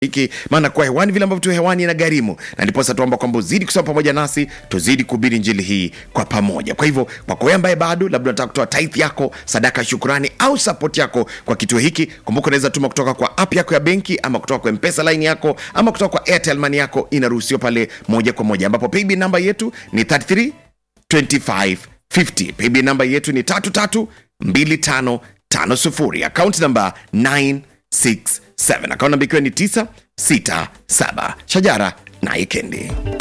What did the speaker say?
hiki, maana kwa hewani vile ambavyo tu hewani na gharimu, na ndipo sasa tuomba kwamba uzidi kusoma pamoja nasi, tuzidi kuhubiri injili hii kwa pamoja. Kwa hivyo kwa wewe ambaye bado labda unataka kutoa tithe yako, sadaka, shukrani au support yako kwa kituo hiki, kumbuka unaweza tuma kutoka kwa app yako ya benki, ama kutoka kwa M-Pesa line yako, ama kutoka kwa Airtel Money yako, inaruhusiwa pale moja kwa moja, ambapo paybill namba yetu ni 332550. Paybill namba yetu ni 332550. Account number 967. Account namba ikiwa ni 967. Shajara na Ikendi.